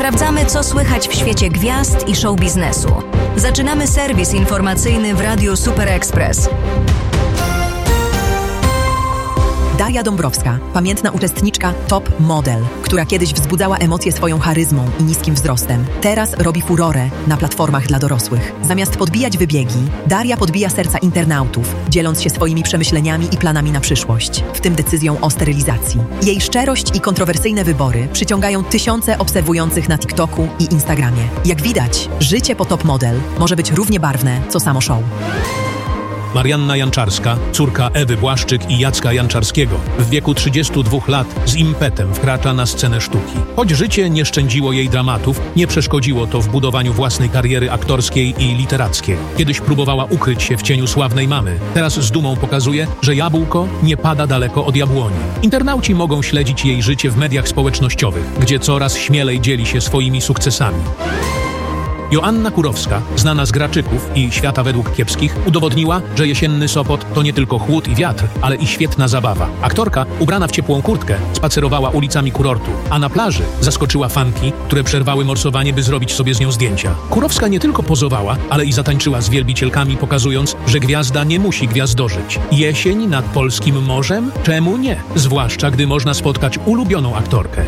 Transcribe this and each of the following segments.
Sprawdzamy, co słychać w świecie gwiazd i show biznesu. Zaczynamy serwis informacyjny w Radiu Super Express. Daria Dąbrowska, pamiętna uczestniczka Top Model, która kiedyś wzbudzała emocje swoją charyzmą i niskim wzrostem, teraz robi furorę na platformach dla dorosłych. Zamiast podbijać wybiegi, Daria podbija serca internautów, dzieląc się swoimi przemyśleniami i planami na przyszłość, w tym decyzją o sterylizacji. Jej szczerość i kontrowersyjne wybory przyciągają tysiące obserwujących na TikToku i Instagramie. Jak widać, życie po Top Model może być równie barwne, co samo show. Marianna Janczarska, córka Ewy Błaszczyk i Jacka Janczarskiego, w wieku 32 lat z impetem wkracza na scenę sztuki. Choć życie nie szczędziło jej dramatów, nie przeszkodziło to w budowaniu własnej kariery aktorskiej i literackiej. Kiedyś próbowała ukryć się w cieniu sławnej mamy. Teraz z dumą pokazuje, że jabłko nie pada daleko od jabłoni. Internauci mogą śledzić jej życie w mediach społecznościowych, gdzie coraz śmielej dzieli się swoimi sukcesami. Joanna Kurowska, znana z Graczyków i Świata według kiepskich, udowodniła, że jesienny Sopot to nie tylko chłód i wiatr, ale i świetna zabawa. Aktorka, ubrana w ciepłą kurtkę, spacerowała ulicami kurortu, a na plaży zaskoczyła fanki, które przerwały morsowanie, by zrobić sobie z nią zdjęcia. Kurowska nie tylko pozowała, ale i zatańczyła z wielbicielkami, pokazując, że gwiazda nie musi gwiazdorzyć. Jesień nad polskim morzem? Czemu nie? Zwłaszcza, gdy można spotkać ulubioną aktorkę.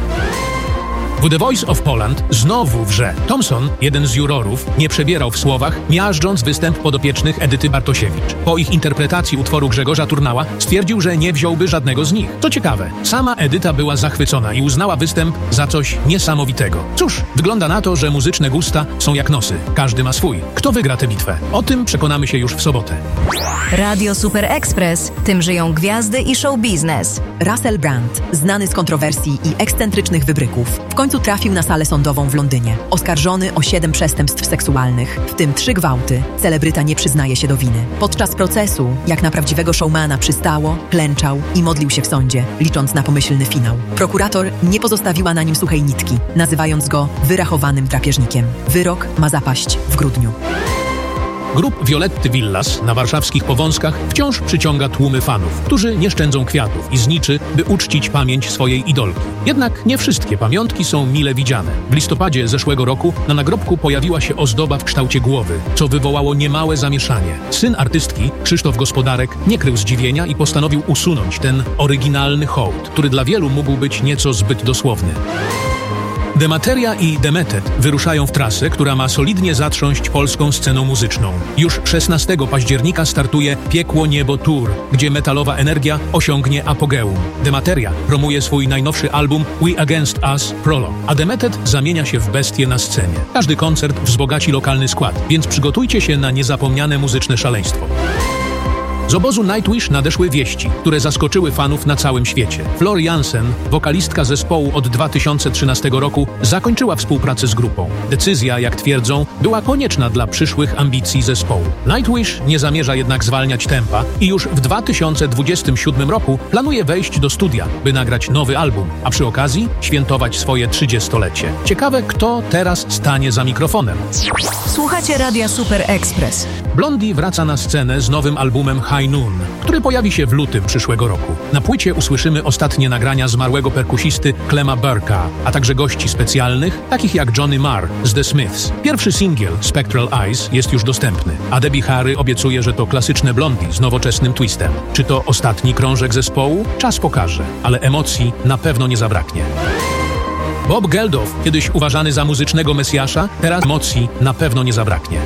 W The Voice of Poland znowu wrze. Thompson, jeden z jurorów, nie przebierał w słowach, miażdżąc występ podopiecznych Edyty Bartosiewicz. Po ich interpretacji utworu Grzegorza Turnała stwierdził, że nie wziąłby żadnego z nich. Co ciekawe, sama Edyta była zachwycona i uznała występ za coś niesamowitego. Cóż, wygląda na to, że muzyczne gusta są jak nosy. Każdy ma swój. Kto wygra tę bitwę? O tym przekonamy się już w sobotę. Radio Super Express. Tym żyją gwiazdy i show biznes. Russell Brand, znany z kontrowersji i ekscentrycznych wybryków, w końcu trafił na salę sądową w Londynie. Oskarżony o 7 przestępstw seksualnych, w tym 3 gwałty, celebryta nie przyznaje się do winy. Podczas procesu, jak na prawdziwego showmana przystało, klęczał i modlił się w sądzie, licząc na pomyślny finał. Prokurator nie pozostawiła na nim suchej nitki, nazywając go wyrachowanym drapieżnikiem. Wyrok ma zapaść w grudniu. Grup Violetty Villas na warszawskich Powązkach wciąż przyciąga tłumy fanów, którzy nie szczędzą kwiatów i zniczy, by uczcić pamięć swojej idolki. Jednak nie wszystkie pamiątki są mile widziane. W listopadzie zeszłego roku na nagrobku pojawiła się ozdoba w kształcie głowy, co wywołało niemałe zamieszanie. Syn artystki, Krzysztof Gospodarek, nie krył zdziwienia i postanowił usunąć ten oryginalny hołd, który dla wielu mógł być nieco zbyt dosłowny. Demateria i Demetet wyruszają w trasę, która ma solidnie zatrząść polską sceną muzyczną. Już 16 października startuje Piekło Niebo Tour, gdzie metalowa energia osiągnie apogeum. Demateria promuje swój najnowszy album We Against Us Prologue, a Demetet zamienia się w bestię na scenie. Każdy koncert wzbogaci lokalny skład, więc przygotujcie się na niezapomniane muzyczne szaleństwo. Z obozu Nightwish nadeszły wieści, które zaskoczyły fanów na całym świecie. Floor Jansen, wokalistka zespołu od 2013 roku, zakończyła współpracę z grupą. Decyzja, jak twierdzą, była konieczna dla przyszłych ambicji zespołu. Nightwish nie zamierza jednak zwalniać tempa i już w 2027 roku planuje wejść do studia, by nagrać nowy album, a przy okazji świętować swoje 30-lecie. Ciekawe, kto teraz stanie za mikrofonem. Słuchacie Radia Super Express. Blondie wraca na scenę z nowym albumem High Noon, który pojawi się w lutym przyszłego roku. Na płycie usłyszymy ostatnie nagrania zmarłego perkusisty Clema Burka, a także gości specjalnych, takich jak Johnny Marr z The Smiths. Pierwszy singiel, Spectral Eyes, jest już dostępny, a Debbie Harry obiecuje, że to klasyczne Blondie z nowoczesnym twistem. Czy to ostatni krążek zespołu? Czas pokaże, ale emocji na pewno nie zabraknie. Bob Geldof, kiedyś uważany za muzycznego mesjasza, teraz emocji na pewno nie zabraknie.